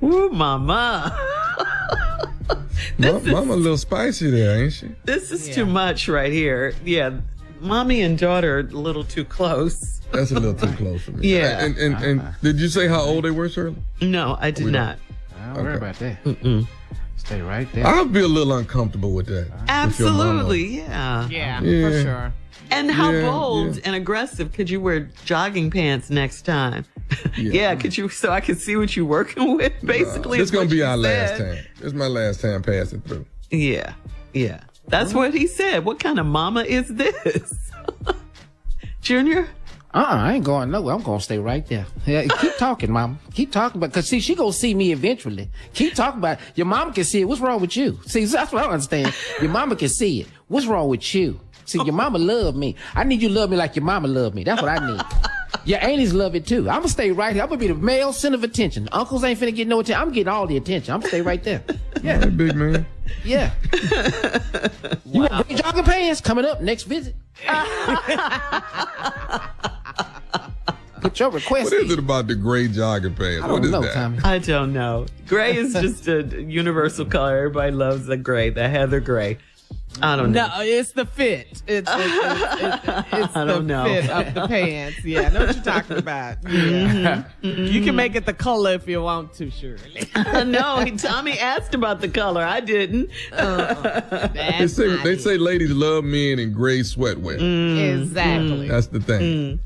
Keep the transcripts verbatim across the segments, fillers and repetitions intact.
Ooh, mama. Mom, is, Mama a little spicy there, ain't she? This is yeah. too much right here. Yeah, mommy and daughter are a little too close. That's a little too close for me. Yeah. And, and, and, and did you say how old they were, Shirley? No, I did We not. Don't okay. worry about that. Mm-mm. Stay right there. I'll be a little uncomfortable with that. Absolutely, yeah. yeah. Yeah. For sure. And how Yeah, bold yeah. and aggressive could you wear jogging pants next time? Yeah. Yeah, could you, so I could see what you're working with, basically. This is gonna what be you our last said. time. This is my last time passing through. Yeah, yeah. That's what he said. What kind of mama is this? Junior? Uh-uh, I ain't going nowhere. I'm gonna stay right there. Yeah, keep talking, Mama. Keep talking about, cause see, she gonna see me eventually. Keep talking about it. Your mama can see it. What's wrong with you? See, that's what I don't understand. Your mama can see it. What's wrong with you? See, your mama love me. I need you to love me like your mama love me. That's what I need. Your aunties love it too. I'm gonna stay right here. I'm gonna be the male center of attention. Uncles ain't finna get no attention. I'm getting all the attention. I'm gonna stay right there. Yeah. All right, big man. Yeah. You want big jogging pants? Coming up next visit. Put your request What is in. it about the gray jogging pants? I What don't is know, that? Tommy. I don't know. Gray is just a universal color. Everybody loves the gray, the heather gray. I don't know. No, it's the fit. It's, it's, it's, it's, it's I the don't know. fit of the pants. Yeah, I know what you're talking about. Yeah. You can make it the color if you want to, Shirley. No, he, Tommy asked about the color. I didn't. Uh-uh. They That's say, not they it. say ladies love men in gray sweatwear. Exactly. That's the thing.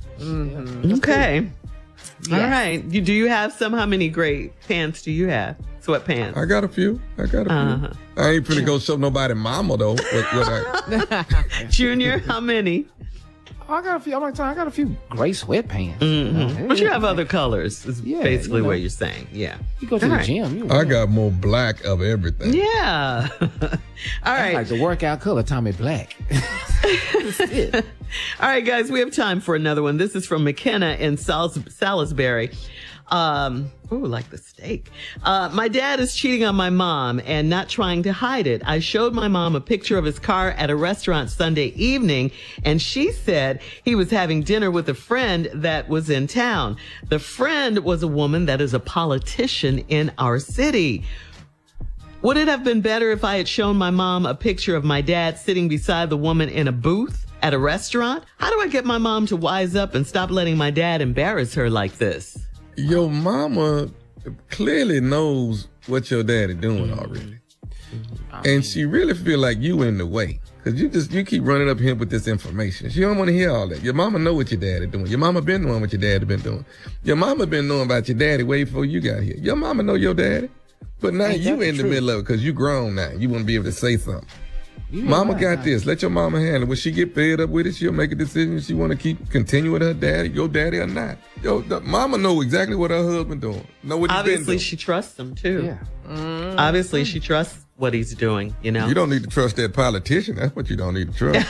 Okay. All Yes. right. You, do you have some? How many gray pants do you have? Sweatpants. I got a few. I got a few. Uh-huh. I ain't finna go show nobody mama though. What, what I, Junior, how many? I got a few. I'm like, I got a few gray sweatpants. Mm-hmm. But you have other colors, is Yeah, basically you know. what you're saying. Yeah. You go to All the right. gym. You I got more black of everything. Yeah. All I right. like the workout color, Tommy Black. That's it. All right, guys, we have time for another one. This is from McKenna in Salis- Salisbury. Um, ooh, like the steak. Uh, my dad is cheating on my mom and not trying to hide it. I showed my mom a picture of his car at a restaurant Sunday evening, and she said he was having dinner with a friend that was in town. The friend was a woman that is a politician in our city. Would it have been better if I had shown my mom a picture of my dad sitting beside the woman in a booth at a restaurant? How do I get my mom to wise up and stop letting my dad embarrass her like this? Your mama clearly knows what your daddy doing already. And she really feel like you in the way. Cause you just, you keep running up here with this information. She don't want to hear all that. Your mama know what your daddy doing. Your mama been knowing what your daddy been doing. Your mama been knowing about your daddy way before you got here. Your mama know your daddy. But now Ain't you that in the true? middle of it cause you grown now. You want to be able to say something. You ain't Mama lying, got huh? this. Let your mama handle it. When she get fed up with it, she'll make a decision. She want to keep continue with her daddy, your daddy or not. Yo, the mama know exactly what her husband doing. Know what he been Obviously, doing. she trusts him too. Yeah. Obviously, she trusts what he's doing, you know? You don't need to trust that politician. That's what you don't need to trust.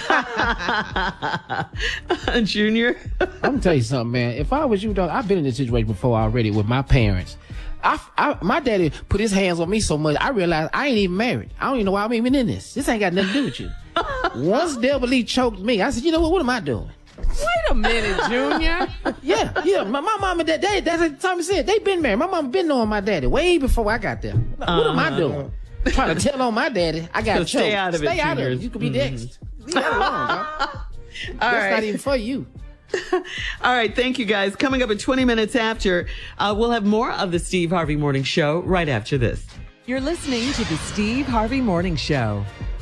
Junior? I'm gonna tell you something, man. If I was you, dog, I've been in this situation before already with my parents. I, I, my daddy put his hands on me so much, I realized I ain't even married. I don't even know why I'm even in this. This ain't got nothing to do with you. Once Delbert Lee choked me, I said, you know what? What am I doing? Wait a minute, Junior. Yeah, yeah. My, my mom and dad, they, that's what Tommy said. They been married. My mom been knowing my daddy way before I got there. What am I doing? Trying to tell on my daddy. I got So choked. stay out of it, Stay out of Junior. it. You could be next. Leave that alone, dog. All That's right. not even for you. All right. Thank you, guys. Coming up at twenty minutes after, uh, we'll have more of the Steve Harvey Morning Show right after this. You're listening to the Steve Harvey Morning Show.